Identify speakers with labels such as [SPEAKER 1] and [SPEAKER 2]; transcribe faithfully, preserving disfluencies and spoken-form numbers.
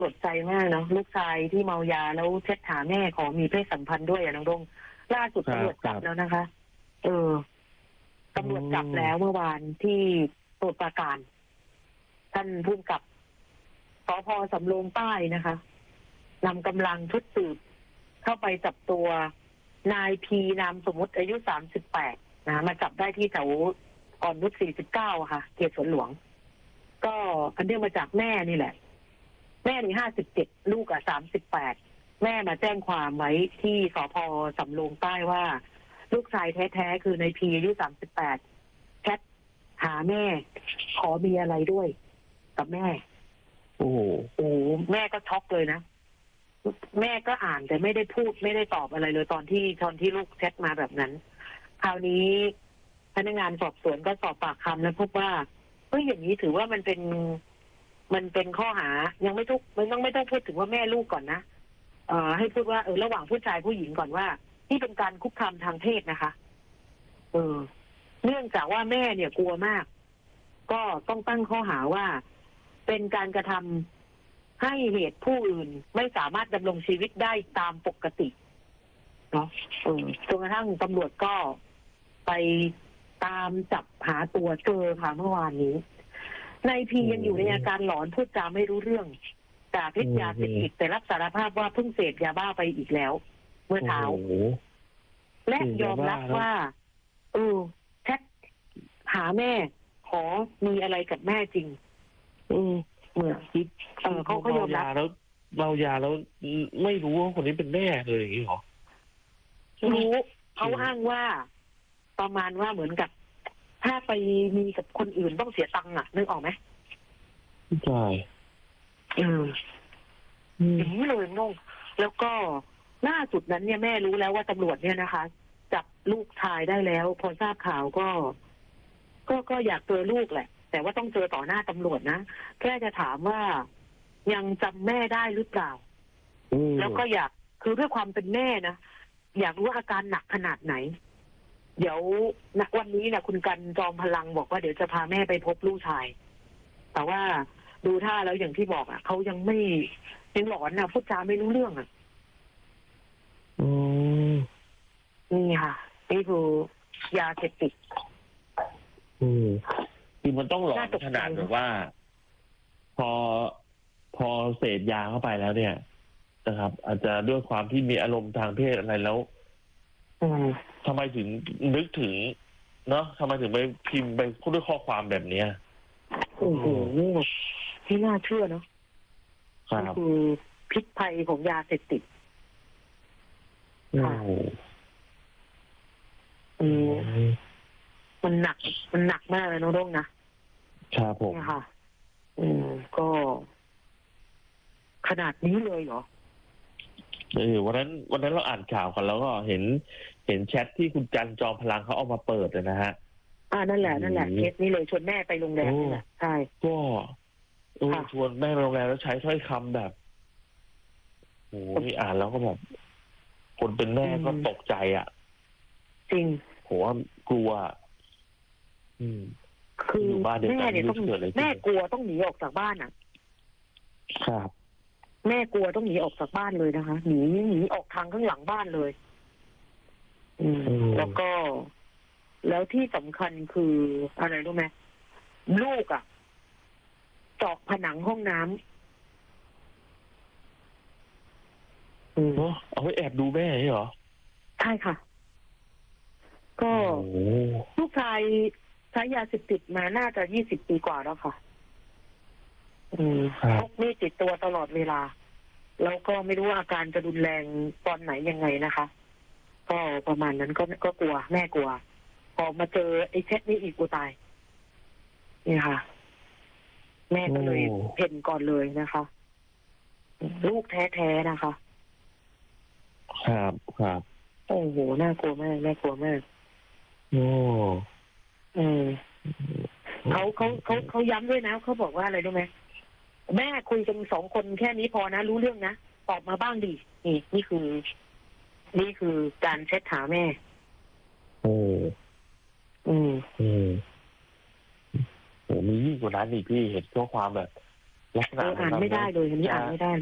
[SPEAKER 1] สดใจมากเนาะลูกชายที่เมายาแล้วเช็ดหาแม่ขอมีเพศสัมพันธ์ด้วยอะน้องดงล่าสุดตำรวจจับแล้วนะคะเออตำรวจจับแล้วเมื่อวานที่สมุทรปราการท่านผู้กำกับสภ.สำโรงใต้นะคะนำกำลังชุดสืบเข้าไปจับตัวนายพีนามสมมุติอายุสามสิบแปดนะมาจับได้ที่แถวอ่อนนุชสี่สิบเก้าค่ะเขตสวนหลวงก็อันเนื่องมาจากแม่นี่แหละแม่นี่ห้าสิบเจ็ดลูกอ่ะสามสิบแปดแม่มาแจ้งความไว้ที่สภ.สำโรงใต้ว่าลูกชายแท้ๆคือนายพีอายุสามสิบแปดแชทหาแม่ขอมีอะไรด้วยกับแม่โอ้โหโอ้แม่ก็ช็อกเลยนะแม่ก็อ่านแต่ไม่ได้พูดไม่ได้ตอบอะไรเลยตอนที่ตอนที่ลูกแชทมาแบบนั้นคราวนี้พนักงานสอบสวนก็สอบปากคำแล้วพบว่าเฮ้ยอย่างนี้ถือว่ามันเป็นมันเป็นข้อหายังไม่ทุกไม่ต้องไม่ต้องพูดถึงว่าแม่ลูกก่อนนะเอ่อให้พูดว่าเออระหว่างผู้ชายผู้หญิงก่อนว่าที่เป็นการคุกคามทางเพศนะคะเออเนื่องจากว่าแม่เนี่ยกลัวมากก็ต้องตั้งข้อหาว่าเป็นการกระทำให้เหตุผู้อื่นไม่สามารถดำรงชีวิตได้ตามปกติเนาะเออจนกระทั่งตำรวจก็ไปตามจับหาตัวเจอค่ะเมื่อวานนี้นายพียังอยู่ในอาการหลอนพูดจาไม่รู้เรื่องจากฤทธิ์ยาเสพติดแต่รับสารภาพว่าเพิ่งเสพยาบ้าไปอีกแล้วเมื่อเช้าและยอมรับว่าเออแชทหาแม่ขอมีอะไรกับแม่จริงอืมเหมือนคิดเออเขาเขายอมรับ
[SPEAKER 2] แล้วเมายาแล้วไม่รู้ว่าคนนี้เป็นแม่เลยอย่างนี้หรอ
[SPEAKER 1] รู้เขาอ้างว่าประมาณว่าเหมือนกับถ้าไปมีกับคนอื่นต้องเสียตังค์อ่ะนึกออกไหม
[SPEAKER 2] ใช่
[SPEAKER 1] เอออย่างนี้เลยงงแล้วก็ล่าสุดนั้นเนี่ยแม่รู้แล้วว่าตำรวจเนี่ยนะคะจับลูกชายได้แล้วพอทราบข่าวก็ก็ก็อยากเจอลูกแหละแต่ว่าต้องเจอต่อหน้าตำรวจนะแค่จะถามว่ายังจำแม่ได้หรือเปล่าแล้วก็อยากคือด้วยความเป็นแม่นะอยากรู้ว่าอาการหนักขนาดไหนเดี๋ยวณวันนี้นะคุณกันจอมพลังบอกว่าเดี๋ยวจะพาแม่ไปพบลูกชายแต่ว่าดูท่าแล้วอย่างที่บอกอ่ะเขายังไม่ยังหลอนนะพูดจาไม่รู้เรื่องอ่ะ
[SPEAKER 2] อืม
[SPEAKER 1] นี่ค่ะนี่คือยาเสพติด
[SPEAKER 2] อืมคือมันต้องหลอนขนาดแบบว่าพอพอเสพยาเข้าไปแล้วเนี่ยนะครับ อาจจะด้วยความที่มีอารมณ์ทางเพศอะไรแล้วทำไมถึงนึกถึงเนาะทำไมถึงไปพิมพ์ไปพูดด้วยข้อความแบบเนี้ย
[SPEAKER 1] โอ้โหที่น่าเชื่อเนาะนี่คือพิษภัยของยาเสพติดค่ะอืมมันหนักมันหนักมากเลยน้องด้งนะครับ
[SPEAKER 2] ผม
[SPEAKER 1] ค่ะอืมก็ขนาดนี้เลยเหรอ
[SPEAKER 2] เออวันนั้นวันนั้นเราอ่านข่าวกันแล้วก็เห็นเห็นแชทที่คุณจันจอมพลังเขาเอามาเปิดเลยนะฮะ
[SPEAKER 1] อ่านั่นแหละนั่นแหละเคสนี้เลยชวนแม่ไปโรงแรมนี่แหละใช่
[SPEAKER 2] ก็ชวนแม่ไปโรงแรมแล้วใช้ถ้อยคำแบบโอ้ยอ่านแล้วก็แบบคนเป็นแม่ก็ตกใจอ่ะ
[SPEAKER 1] จริง
[SPEAKER 2] ผมว่ากลัวอืม
[SPEAKER 1] คือแม่เนี่ยต้องแม่กลัวต้องหนีออกจากบ้านอ่ะ
[SPEAKER 2] ครับ
[SPEAKER 1] แม่กลัวต้องหนีออกจากบ้านเลยนะคะหนีหนีออกทางข้างหลังบ้านเลยอืมแล้วก็แล้วที่สำคัญคืออะไรรู้ไหมลูกอ่ะเจาะผนังห้องน้
[SPEAKER 2] ำอืมเอาไว้แอบดูแม่เหรอ
[SPEAKER 1] ใช่ค่ะก็ลูกชายใช้ยาเสพติดมาน่าจะยี่สิบปีกว่าแล้วค่ะอืมพกมีดติดตัวตลอดเวลาแล้วก็ไม่รู้ว่าอาการจะรุนแรงตอนไหนยังไงนะคะก็ประมาณนั้นก็ก็กลัวแม่กลัวพอมาเจอไอ้เช็ดนี้อีกกูตายนี่ค่ะแม่ก็เลยเพ่นก่อนเลยนะคะลูกแท้ๆนะคะ
[SPEAKER 2] ครับครับ
[SPEAKER 1] โอ้โหน่ากลัวมากน่ากลัวมาก
[SPEAKER 2] โอ้
[SPEAKER 1] อืมเขาเขาเขาเขาย้ำด้วยนะเขาบอกว่าอะไรรู้ไหมแม่คุยกันสองคนแค่นี้พอนะรู้เรื่องนะตอบมาบ้างดินี่นี่คือนี่คือการเช็ดหาแม่
[SPEAKER 2] โอ้
[SPEAKER 1] อืม
[SPEAKER 2] อืมโอ้มียิ่งกว่านั้นอีกพี่เห็นข้อความแบบลักษ
[SPEAKER 1] เอ
[SPEAKER 2] ณะ
[SPEAKER 1] ออ่านไม่ได้เลยอันนี้อ่านไม่ได้